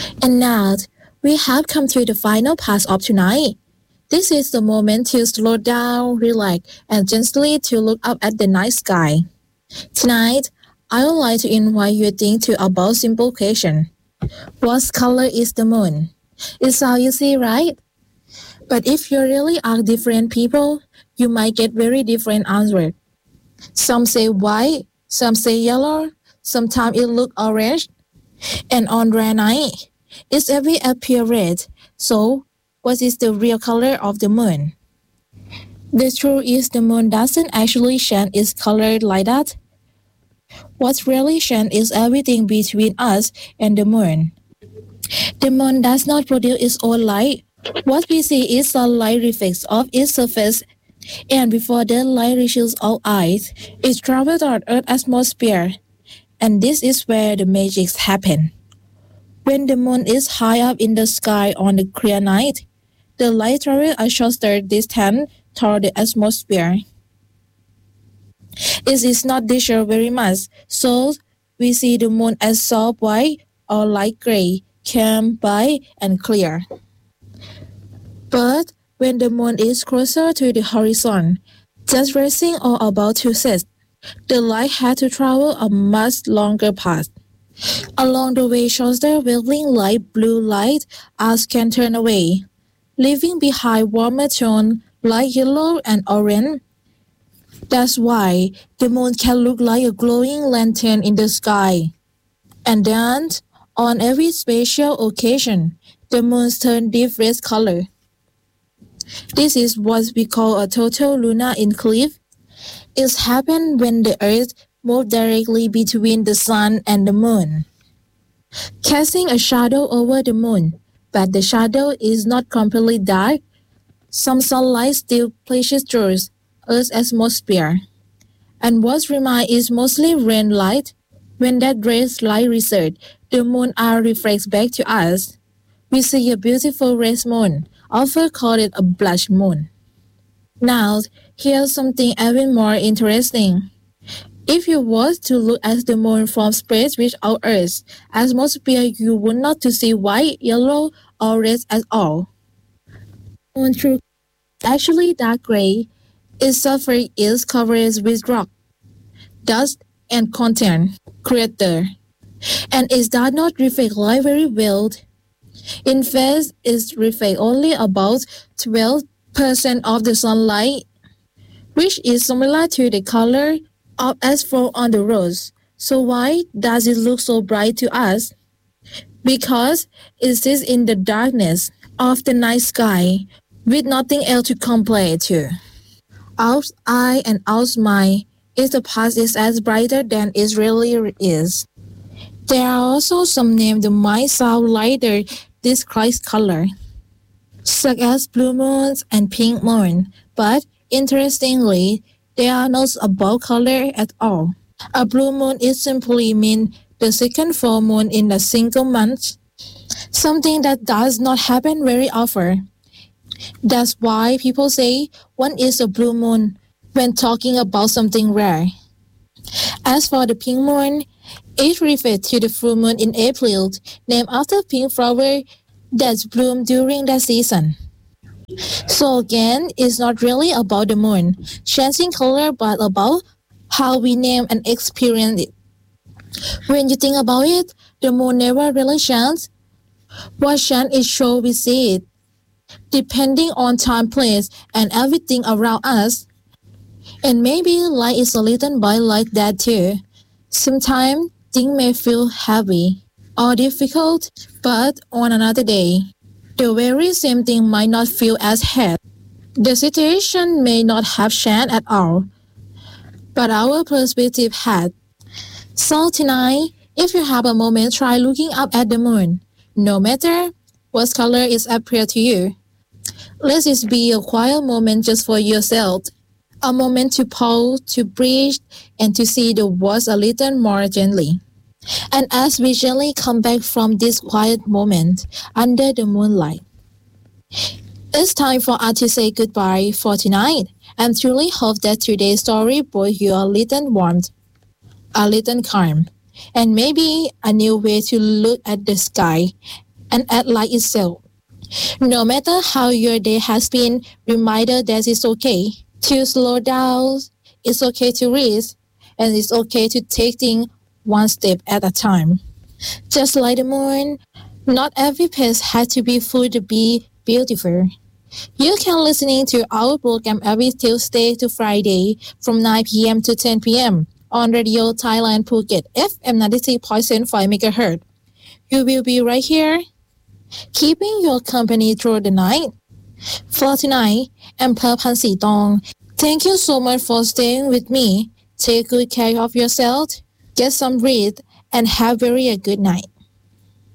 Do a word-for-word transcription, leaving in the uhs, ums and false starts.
And now, we have come to the final part of tonight. This is the moment to slow down, relax, and gently to look up at the night sky. Tonight, I would like to invite you to think to about simple question. What color is the moon? It's how you see, right? But if you really are different people, you might get very different answers. Some say white, some say yellow, sometimes it look orange, and on rare night, it's every appear red. So, what is the real color of the moon? The truth is the moon doesn't actually change its color like that. What really changes is everything between us and the moon. The moon does not produce its own light. What we see is sunlight reflects off its surface, and before the light reaches our eyes, it travels through Earth's atmosphere. And this is where the magic happens. When the moon is high up in the sky on a clear night, the light travels a shorter distance through the atmosphere. It is not disturbed very much, so we see the moon as soft white or light gray, calm, bright, and clear. But when the moon is closer to the horizon, just rising or about to set, the light had to travel a much longer path. Along the way, shorter wavelength light blue light as can turn away, leaving behind warmer tone like yellow and orange. That's why the moon can look like a glowing lantern in the sky. And then, on every special occasion, the moon turns deep red color. This is what we call a total lunar eclipse. It happens when the Earth moves directly between the sun and the moon, casting a shadow over the moon, but the shadow is not completely dark. Some sunlight still pushes through Earth's atmosphere, and what remains is mostly rain light. When that red light recedes, the moon are reflects back to us. We see a beautiful red moon, often called it a blood moon. Now, here's something even more interesting. If you were to look at the moon from space without Earth's atmosphere, you would not to see white, yellow, or red at all. Moon through actually dark gray. Its surface is covered with rock, dust, and content crater, and it does not reflect light very well. In fact, it reflects only about twelve percent of the sunlight, which is similar to the color of asphalt on the roads. So why does it look so bright to us? Because it sits in the darkness of the night sky with nothing else to compare to. Our eye and our mind is the past is as brighter than it really is. There are also some names that might sound lighter this Christ color, such as blue moons and pink moon, but interestingly, they are not about color at all. A blue moon is simply mean the second full moon in a single month, something that does not happen very often. That's why people say one is a blue moon when talking about something rare. As for the pink moon, it refers to the full moon in April, named after pink flower that bloom during that season. So again, it's not really about the moon changing color, but about how we name and experience it. When you think about it, the moon never really changes. What changes is how we see it, depending on time, place, and everything around us. And maybe life is a little bit like that too. Sometimes things may feel heavy or difficult, but on another day, the very same thing might not feel as heavy. The situation may not have changed at all, but our perspective had. So tonight, if you have a moment, try looking up at the moon, no matter what color is appear to you. Let this be a quiet moment just for yourself, a moment to pause, to breathe, and to see the world a little more gently. And as we gently come back from this quiet moment under the moonlight, it's time for us to say goodbye for tonight. I truly hope that today's story brought you a little warmth, a little calm, and maybe a new way to look at the sky and act like itself. No matter how your day has been, reminder that it's okay to slow down, it's okay to rest, and it's okay to take things one step at a time. Just like the moon, not every piece has to be full to be beautiful. You can listening to our program every Tuesday to Friday from nine p.m. to ten p.m. on Radio Thailand Phuket F M ninety-three point five megahertz. You will be right here, keeping your company through the night. For tonight, I'm Perpan Sitong. Thank you so much for staying with me. Take good care of yourself, get some rest, and have a very good night.